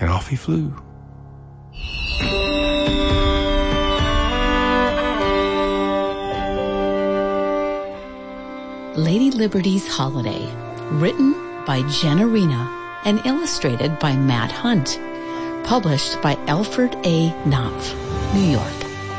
and off he flew. Lady Liberty's Holiday, written by Jenna Rena and illustrated by Matt Hunt, published by Alfred A. Knopf, New York.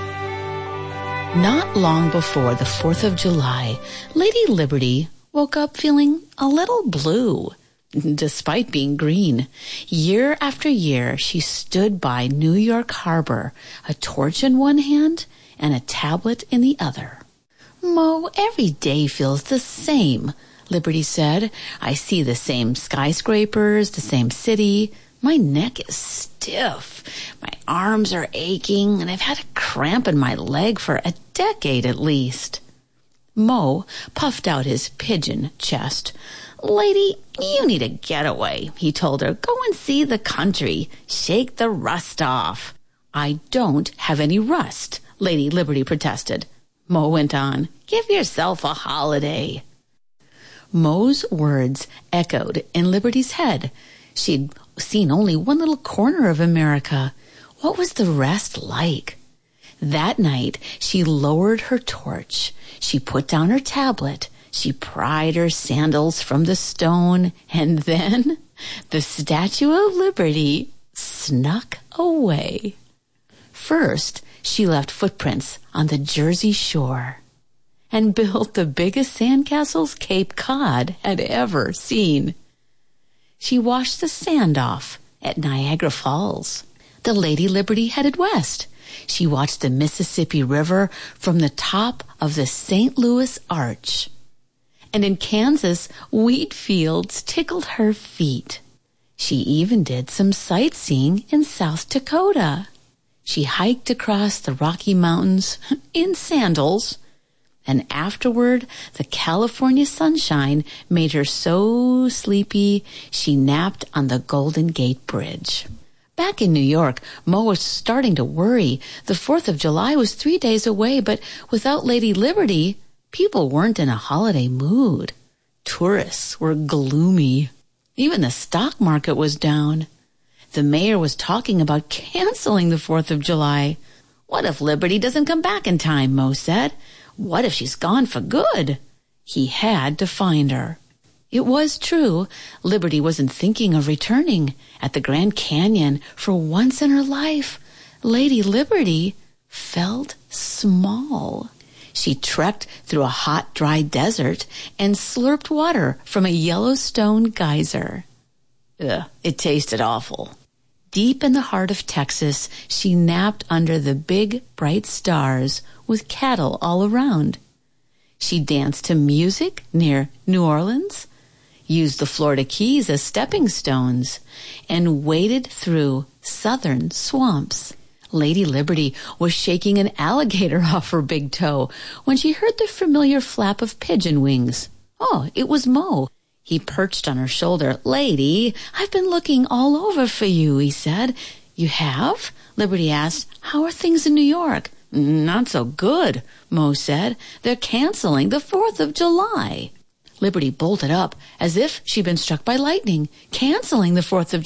Not long before the 4th of July, Lady Liberty woke up feeling a little blue, despite being green. Year after year, she stood by New York Harbor, a torch in one hand and a tablet in the other. "Mo, every day feels the same," Liberty said. "I see the same skyscrapers, the same city. My neck is stiff. My arms are aching, and I've had a cramp in my leg for a decade at least." Mo puffed out his pigeon chest. "Lady, you need a getaway," he told her. "Go and see the country. Shake the rust off." "I don't have any rust," Lady Liberty protested. Mo went on, "Give yourself a holiday." Mo's words echoed in Liberty's head. She'd seen only one little corner of America. What was the rest like? That night, she lowered her torch. She put down her tablet. She pried her sandals from the stone. And then the Statue of Liberty snuck away. First, she left footprints on the Jersey shore and built the biggest sandcastles Cape Cod had ever seen. She washed the sand off at Niagara Falls. The Lady Liberty headed west. She watched the Mississippi River from the top of the St. Louis Arch. And in Kansas, wheat fields tickled her feet. She even did some sightseeing in South Dakota. She hiked across the Rocky Mountains in sandals, and afterward the California sunshine made her so sleepy she napped on the Golden Gate Bridge. Back in New York, Mo was starting to worry. The 4th of July was 3 days away, but without Lady Liberty, people weren't in a holiday mood. Tourists were gloomy. Even the stock market was down. The mayor was talking about canceling the 4th of July. "What if Liberty doesn't come back in time?" Mo said. "What if she's gone for good?" He had to find her. It was true. Liberty wasn't thinking of returning. At the Grand Canyon, for once in her life, Lady Liberty felt small. She trekked through a hot, dry desert and slurped water from a Yellowstone geyser. It tasted awful. Deep in the heart of Texas, she napped under the big, bright stars with cattle all around. She danced to music near New Orleans, used the Florida Keys as stepping stones, and waded through southern swamps. Lady Liberty was shaking an alligator off her big toe when she heard the familiar flap of pigeon wings. Oh, it was Mo. He perched on her shoulder. "Lady, I've been looking all over for you," he said. "You have?" Liberty asked. "How are things in New York?" "Not so good," Mo said. "They're canceling the 4th of July. Liberty bolted up as if she'd been struck by lightning. "Canceling the 4th of